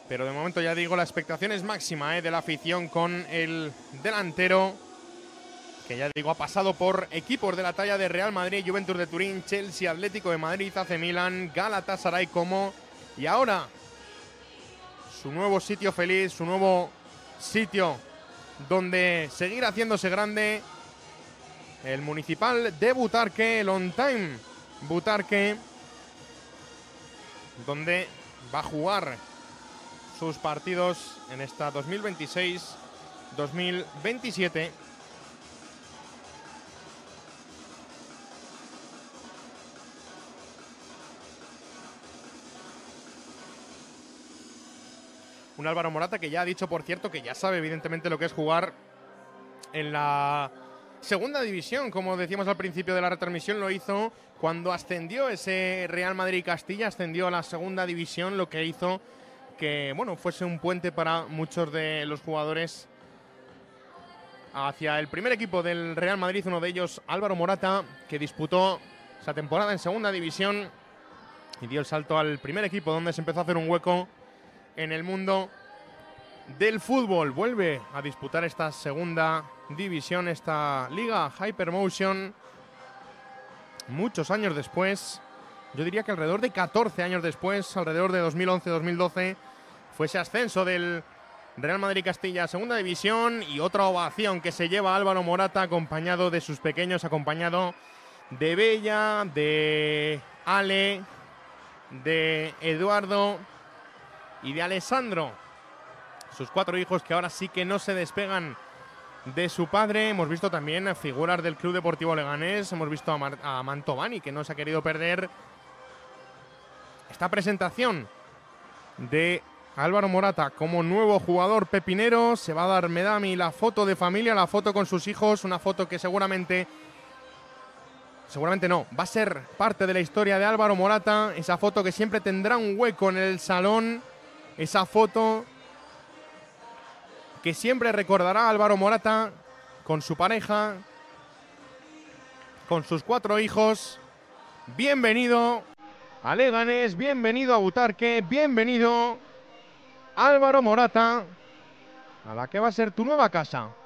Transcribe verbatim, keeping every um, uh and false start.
Pero de momento ya digo, la expectación es máxima, ¿eh?, de la afición con el delantero, que ya digo ha pasado por equipos de la talla de Real Madrid, Juventus de Turín, Chelsea, Atlético de Madrid, A C Milan, Galatasaray como, y ahora su nuevo sitio feliz, su nuevo sitio donde seguir haciéndose grande, el Municipal de Butarque, el On Time Butarque, donde va a jugar sus partidos en esta dos mil veintiséis dos mil veintisiete. Un Álvaro Morata que ya ha dicho, por cierto, que ya sabe evidentemente lo que es jugar en la segunda división. Como decíamos al principio de la retransmisión, lo hizo cuando ascendió ese Real Madrid-Castilla, ascendió a la segunda división, lo que hizo que, bueno, fuese un puente para muchos de los jugadores hacia el primer equipo del Real Madrid, uno de ellos Álvaro Morata, que disputó esa temporada en segunda división y dio el salto al primer equipo, donde se empezó a hacer un hueco en el mundo del fútbol. Vuelve a disputar esta segunda división, esta liga Hypermotion, muchos años después. Yo diría que alrededor de catorce años después, alrededor de dos mil once dos mil doce, fue ese ascenso del Real Madrid-Castilla a segunda división, y otra ovación que se lleva Álvaro Morata, acompañado de sus pequeños, acompañado de Bella, de Ale, de Eduardo y de Alessandro, sus cuatro hijos que ahora sí que no se despegan de su padre. Hemos visto también figuras del Club Deportivo Leganés, hemos visto a, Mar a Mantovani, que no se ha querido perder esta presentación de Álvaro Morata como nuevo jugador pepinero. Se va a dar Medami la foto de familia, la foto con sus hijos, una foto que seguramente, seguramente no, va a ser parte de la historia de Álvaro Morata, esa foto que siempre tendrá un hueco en el salón, esa foto que siempre recordará a Álvaro Morata con su pareja, con sus cuatro hijos. Bienvenido a Leganés, bienvenido a Butarque, bienvenido Álvaro Morata a la que va a ser tu nueva casa.